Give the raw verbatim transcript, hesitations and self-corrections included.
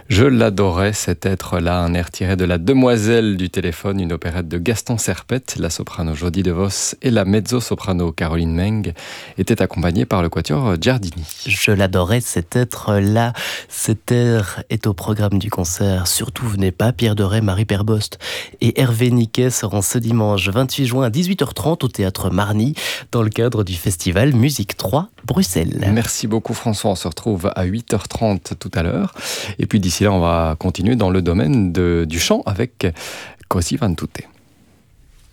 Je l'adorais, cet être-là, un air tiré de La Demoiselle du téléphone, une opérette de Gaston Serpette. La soprano Jodie DeVos et la mezzo-soprano Caroline Meng étaient accompagnées par le quatuor Giardini. Je l'adorais, cet être-là. Cet air est au programme du concert. Surtout, venez pas, Pierre Doret, Marie Perbost et Hervé Niquet seront ce dimanche vingt-huit juin à dix-huit heures trente au Théâtre Marny dans le cadre du festival Musique trois Bruxelles. Merci beaucoup François, on se retrouve à huit heures trente tout à l'heure. Et puis d'ici là, on va continuer dans le domaine de, du chant avec Cosi van Tutte.